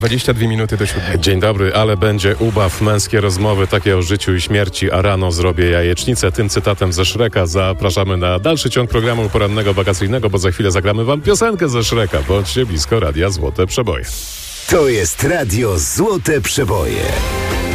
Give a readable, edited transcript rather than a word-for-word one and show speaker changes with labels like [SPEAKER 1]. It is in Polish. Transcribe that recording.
[SPEAKER 1] 22 minuty do 7.
[SPEAKER 2] Dzień dobry, ale będzie ubaw, męskie rozmowy takie o życiu i śmierci, a rano zrobię jajecznicę. Tym cytatem ze Shreka zapraszamy na dalszy ciąg programu porannego wakacyjnego, bo za chwilę zagramy wam piosenkę ze Shreka. Bądźcie blisko Radia Złote Przeboje.
[SPEAKER 3] To jest Radio Złote Przeboje.